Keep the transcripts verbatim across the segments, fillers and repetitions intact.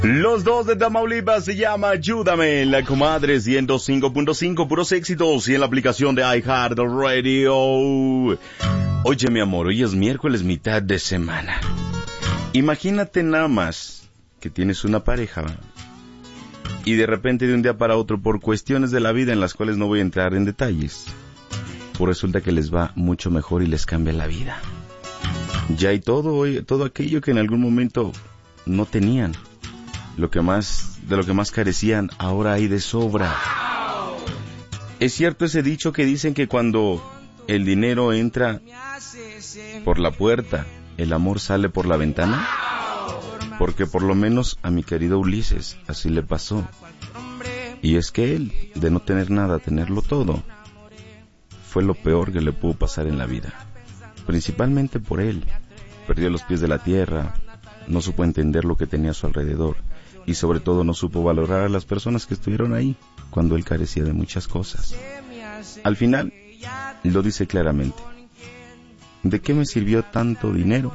Los dos de Tamaulipas se llama Ayúdame, la comadre ciento cinco punto cinco, puros éxitos, y en la aplicación de iHeartRadio. Oye, mi amor, hoy es miércoles, mitad de semana. Imagínate nada más que tienes una pareja y de repente de un día para otro, por cuestiones de la vida en las cuales no voy a entrar en detalles, pues resulta que les va mucho mejor y les cambia la vida. Ya hay todo, todo aquello que en algún momento no tenían. Lo que más, de lo que más carecían, ahora hay de sobra. ¿Es cierto ese dicho que dicen que cuando el dinero entra por la puerta, el amor sale por la ventana? Porque por lo menos a mi querido Ulises así le pasó. Y es que él, de no tener nada, tenerlo todo, fue lo peor que le pudo pasar en la vida. Principalmente por él. Perdió los pies de la tierra, no supo entender lo que tenía a su alrededor. Y sobre todo no supo valorar a las personas que estuvieron ahí cuando él carecía de muchas cosas. Al final, lo dice claramente: ¿de qué me sirvió tanto dinero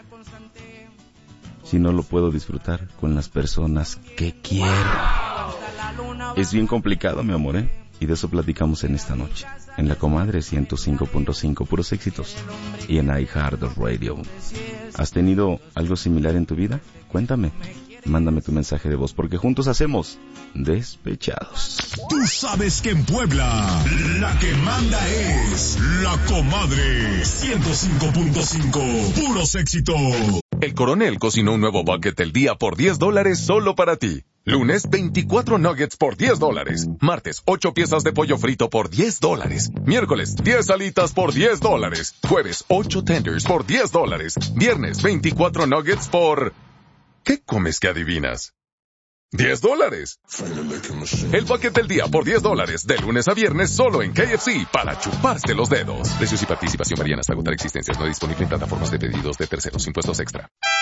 si no lo puedo disfrutar con las personas que quiero? Es bien complicado, mi amor, ¿eh? Y de eso platicamos en esta noche, en La Comadre ciento cinco punto cinco, puros éxitos, y en iHeartRadio. ¿Has tenido algo similar en tu vida? Cuéntame. Mándame tu mensaje de voz, porque juntos hacemos Despechados. Tú sabes que en Puebla la que manda es La Comadre ciento cinco punto cinco, puros éxitos. El Coronel cocinó un nuevo bucket del día por diez dólares solo para ti. Lunes, veinticuatro nuggets por diez dólares. Martes, ocho piezas de pollo frito por diez dólares. Miércoles, diez alitas por diez dólares. Jueves, ocho tenders por diez dólares. Viernes, veinticuatro nuggets por... ¿Qué comes que adivinas? ¡diez dólares! El bucket del día por diez dólares, de lunes a viernes, solo en K F C, para chuparse los dedos. Precios y participación varían hasta agotar existencias. No disponible en plataformas de pedidos de terceros. Impuestos extra.